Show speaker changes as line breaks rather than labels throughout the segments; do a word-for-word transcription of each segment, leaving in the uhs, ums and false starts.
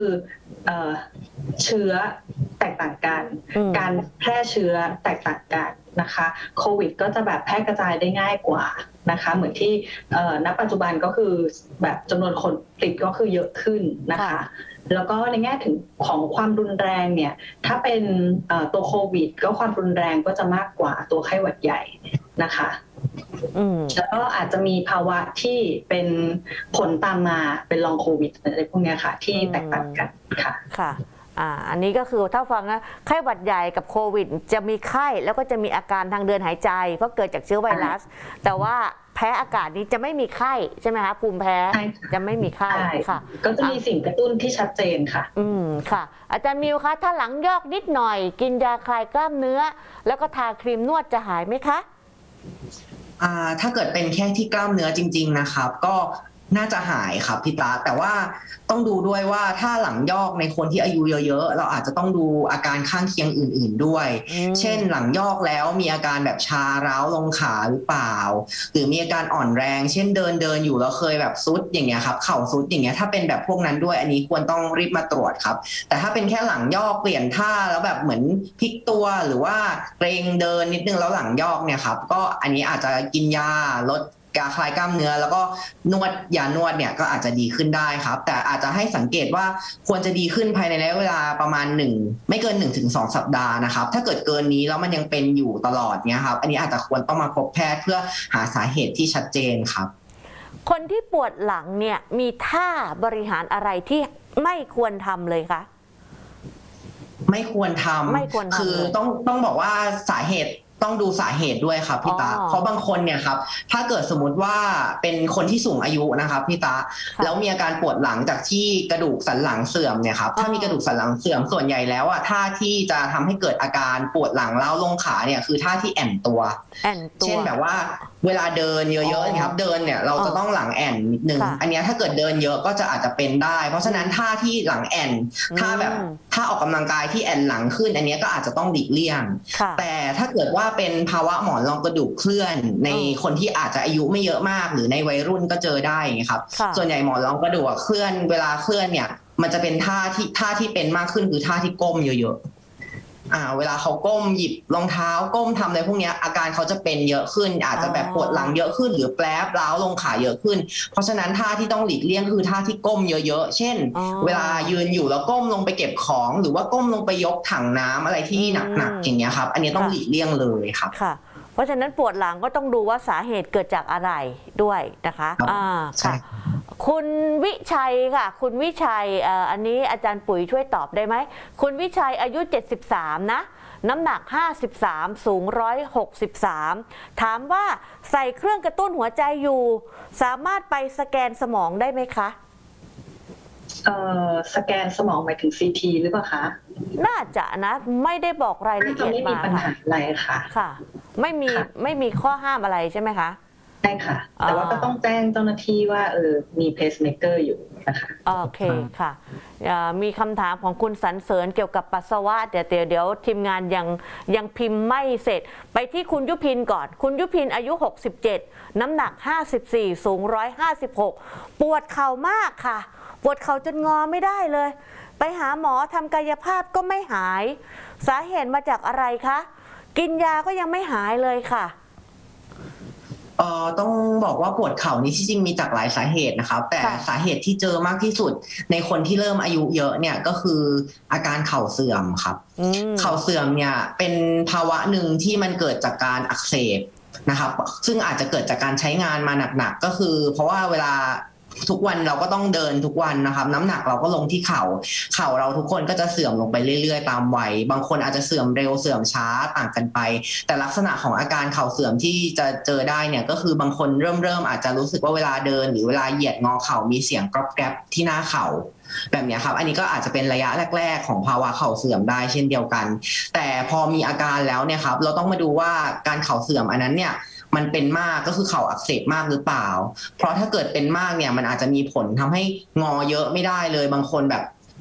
คือเชื้อแตกต่างกันการแพร่เชื้อแตกต่างกันนะคะโควิดก็จะแบบแพร่กระจายได้ง่ายกว่านะคะเหมือนที่ณปัจจุบันก็คือแบบจำนวนคนติดก็คือเยอะขึ้นนะคะแล้วก็ในแง่ถึงของความรุนแรงเนี่ยถ้าเป็นตัวโควิดก็ความรุนแรงก็จะมากกว่าตัวไข้หวัดใหญ่นะคะแล้วก็อาจจะมีภาวะที่เป็นผลตามมาเป็นลองโควิดอะไรพวกนี้ค่ะที่แตกต่างกันค่ะ
ค่ะอ่าอันนี้ก็คือถ้าฟังนะไข้หวัดใหญ่กับโควิดจะมีไข้แล้วก็จะมีอาการทางเดินหายใจเพราะเกิดจากเชื้อไวรัสแต่ว่าแพ้อากาศนี้จะไม่มีไข้ใช่ไหมคะภูมิแพ้จะไม่มีไข้ค่ะ
ก็จะมีสิ่งกระตุ้นที่ชัดเจนค่ะ
อืมค่ะอาจารย์มิวคะถ้าหลังยอกนิดหน่อยกินยาคลายกล้ามเนื้อแล้วก็ทาครีมนวดจะหายไหมคะ
อ่าถ้าเกิดเป็นแค่ที่กล้ามเนื้อจริงๆนะครับก็น่าจะหายครับพี่ตาแต่ว่าต้องดูด้วยว่าถ้าหลังยอกในคนที่อายุเยอะๆเราอาจจะต้องดูอาการข้างเคียงอื่นๆด้วยเช่นหลังยอกแล้วมีอาการแบบชาร้าวลงขาหรือเปล่าหรือมีอาการอ่อนแรงเช่นเดินเดินอยู่แล้วเคยแบบซุดอย่างเงี้ยครับเข่าซุดอย่างเงี้ยถ้าเป็นแบบพวกนั้นด้วยอันนี้ควรต้องรีบมาตรวจครับแต่ถ้าเป็นแค่หลังยอกเปลี่ยนท่าแล้วแบบเหมือนพลิกตัวหรือว่าเกรงเดินนิดนึงแล้วหลังยอกเนี่ยครับก็อันนี้อาจจะกินยาลดยาคลายกล้ามเนื้อแล้วก็นวดยานวดเนี่ยก็อาจจะดีขึ้นได้ครับแต่อาจจะให้สังเกตว่าควรจะดีขึ้นภายในระยะเวลาประมาณหนึ่งไม่เกิน หนึ่งถึงสอง สัปดาห์นะครับถ้าเกิดเกินนี้แล้วมันยังเป็นอยู่ตลอดเนี่ยครับอันนี้อาจจะควรต้องมาพบแพทย์เพื่อหาสาเหตุที่ชัดเจนครับ
คนที่ปวดหลังเนี่ยมีท่าบริหารอะไรที่ไม่ควรทำเลยคะ
ไม่ควรทำไม่ควรทำคือต้องต้องบอกว่าสาเหตุต้องดูสาเหตุด้วยครับพี่ตาเพราะบางคนเนี่ยครับถ้าเกิดสมมติว่าเป็นคนที่สูงอายุนะครับพี่ตาแล้วมีอาการปวดหลังจากที่กระดูกสันหลังเสื่อมเนี่ยครับถ้ามีกระดูกสันหลังเสื่อมส่วนใหญ่แล้วอ่ะท่าที่จะทำให้เกิดอาการปวดหลังเล้าลงขาเนี่ยคือท่าที่แอนตัวเช่นแบบว่าเวลาเดินเยอะๆครับเดินเนี่ยเราจะต้องหลังแอนนิดนึงอันนี้ถ้าเกิดเดินเยอะก็จะอาจจะเป็นได้เพราะฉะนั้นท่าที่หลังแอนท่าแบบท่าออกกำลังกายที่แอนหลังขึ้นอันนี้ก็อาจจะต้องหลีกเลี่ยงแต่ถ้าเกิดว่าเป็นภาวะหมอนรองกระดูกเคลื่อนในคนที่อาจจะอายุไม่เยอะมากหรือในวัยรุ่นก็เจอได้ไงครับส่วนใหญ่หมอนรองกระดูกเคลื่อนเวลาเคลื่อนเนี่ยมันจะเป็นท่าที่ท่าที่เป็นมากขึ้นคือท่าที่ก้มเยอะๆอ่าเวลาเขาก้มหยิบรองเท้าก้มทำอะไรพวกนี้อาการเขาจะเป็นเยอะขึ้นอาจจะแบบปวดหลังเยอะขึ้นหรือแปรบร้าวลงขาเยอะขึ้นเพราะฉะนั้นท่าที่ต้องหลีกเลี่ยงคือท่าที่ก้มเยอะๆเช่นเวลายืนอยู่แล้วก้มลงไปเก็บของหรือว่าก้มลงไปยกถังน้ำอะไรที่หนักๆอย่างเงี้ยครับอันนี้ต้องหลีกเลี่ยงเลยครับ
เพราะฉะนั้นปวดหลังก็ต้องดูว่าสาเหตุเกิดจากอะไรด้วยนะคะอ่าค่ะคุณวิชัยค่ะคุณวิชัยอันนี้อาจารย์ปุ๋ยช่วยตอบได้ไหมคุณวิชัยอายุเจ็ดสิบสามนะน้ำหนักห้าสิบสามสูงหนึ่งร้อยหกสิบสามถามว่าใส่เครื่องกระตุ้นหัวใจอยู่สามารถไปสแกนสมองได้ไหมคะ
เอ่อสแกนสมองหมายถึง ซี ที หรือเปล่าคะ
น่าจะนะไม่ได้บอกรายละเอียดมาค่ะ
อะไรค่ะ
ค่ะไม่มีไม่มีข้อห้ามอะไรใช่ไหมคะ
ใช่ค่ะแต่ว่าก็ต้องแจ้งเจ้าหน้าที่ว่าเออมีเพซเมเกอร์อยู่นะคะ
โอเคค่ะมีคำถามของคุณสรรเสริญเกี่ยวกับปัสสาวะเดี๋ยวเดี๋ยวเดี๋ยวทีมงานยังยังพิมพ์ไม่เสร็จไปที่คุณยุพินก่อนคุณยุพินอายุหกสิบเจ็ดน้ำหนักห้าสิบสี่สูงหนึ่งร้อยห้าสิบหกปวดเข่ามากค่ะปวดเข่าจนงอไม่ได้เลยไปหาหมอทำกายภาพก็ไม่หายสาเหตุมาจากอะไรคะกินยาก็ยังไม่หายเลยค่ะ
เอ่อต้องบอกว่าปวดเข่านี้ที่จริงมีจากหลายสาเหตุนะครับแต่สาเหตุที่เจอมากที่สุดในคนที่เริ่มอายุเยอะเนี่ยก็คืออาการเข่าเสื่อมครับเข่าเสื่อมเนี่ยเป็นภาวะหนึ่งที่มันเกิดจากการอักเสบนะครับซึ่งอาจจะเกิดจากการใช้งานมาหนักๆก็คือเพราะว่าเวลาทุกวันเราก็ต้องเดินทุกวันนะครับน้ำหนักเราก็ลงที่เข่าเข่าเราทุกคนก็จะเสื่อมลงไปเรื่อยๆตามวัยบางคนอาจจะเสื่อมเร็วเสื่อมช้าต่างกันไปแต่ลักษณะของอาการเข่าเสื่อมที่จะเจอได้เนี่ยก็คือบางคนเริ่มเริ่มอาจจะรู้สึกว่าเวลาเดินหรือเวลาเหยียดงอเข่ามีเสียงกรอบแกรบที่หน้าเข่าแบบนี้ครับอันนี้ก็อาจจะเป็นระยะแรกๆของภาวะเข่าเสื่อมได้เช่นเดียวกันแต่พอมีอาการแล้วเนี่ยครับเราต้องมาดูว่าการเข่าเสื่อมอันนั้นเนี่ยมันเป็นมากก็คือเข่าอักเสบมากหรือเปล่าเพราะถ้าเกิดเป็นมากเนี่ยมันอาจจะมีผลทำให้งอเยอะไม่ได้เลยบางคนแบบ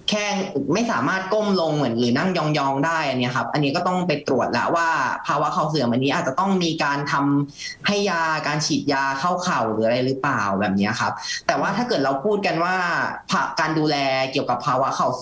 แค่ไม่สามารถก้มลงเหมือนหรือนั่งยองๆได้อันนี้ครับอันนี้ก็ต้องไปตรวจแล้วว่าภาวะเข่าเสื่อมอันนี้อาจจะต้องมีการทำให้ยาการฉีดยาเข้าเข่าหรืออะไรหรือเปล่าแบบนี้ครับแต่ว่าถ้าเกิดเราพูดกันว่าการดูแลเกี่ยวกับภาวะเข่า